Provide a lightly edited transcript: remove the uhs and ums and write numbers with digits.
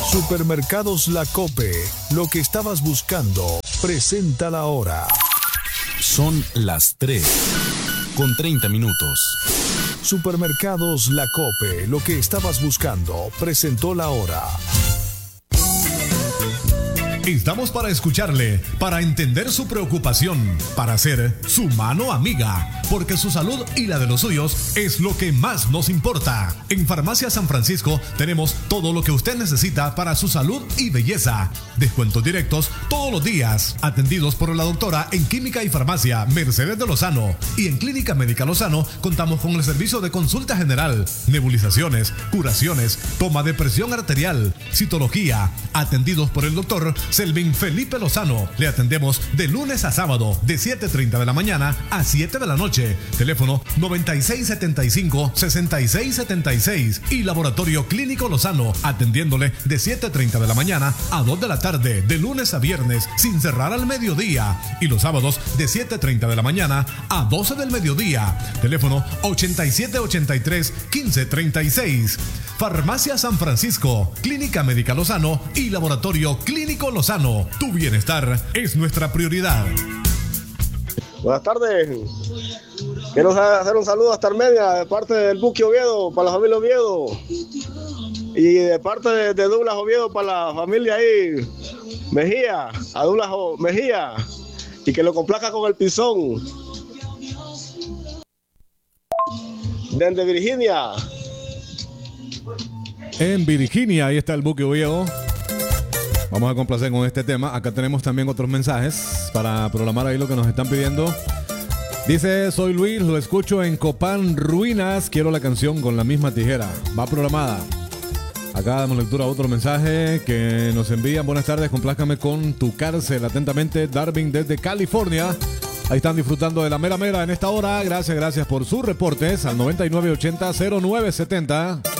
Supermercados La Cope, lo que estabas buscando, presenta la hora. Son las 3:30. Supermercados La Cope, lo que estabas buscando, presentó la hora. Estamos para escucharle, para entender su preocupación, para ser su mano amiga, porque su salud y la de los suyos es lo que más nos importa. En Farmacia San Francisco tenemos todo lo que usted necesita para su salud y belleza. Descuentos directos todos los días, atendidos por la doctora en Química y Farmacia Mercedes de Lozano. Y en Clínica Médica Lozano contamos con el servicio de consulta general, nebulizaciones, curaciones, toma de presión arterial, citología, atendidos por el doctor Selvin Felipe Lozano. Le atendemos de lunes a sábado de 7:30 de la mañana a 7 de la noche. Teléfono 9675-6676 y Laboratorio Clínico Lozano, atendiéndole de 7:30 de la mañana a 2 de la tarde, de lunes a viernes, sin cerrar al mediodía. Y los sábados de 7:30 de la mañana a 12 del mediodía. Teléfono 8783-1536. Farmacia San Francisco, Clínica Médica Lozano y Laboratorio Clínico Lozano. Tu bienestar es nuestra prioridad. Buenas tardes. Quiero hacer un saludo hasta Armenia de parte del Buque Oviedo, para la familia Oviedo. Y de parte de Douglas Oviedo, para la familia ahí, Mejía, a Douglas Mejía. Y que lo complazca con el Pisón. Desde Virginia. En Virginia, ahí está el Buque Oviedo. Vamos a complacer con este tema. Acá tenemos también otros mensajes para programar ahí lo que nos están pidiendo. Dice, soy Luis, lo escucho en Copán Ruinas. Quiero la canción Con la misma tijera. Va programada. Acá damos lectura a otro mensaje que nos envían. Buenas tardes, complázcame con Tu Cárcel. Atentamente, Darwin desde California. Ahí están disfrutando de la mera mera en esta hora. Gracias por sus reportes al 9980-0970.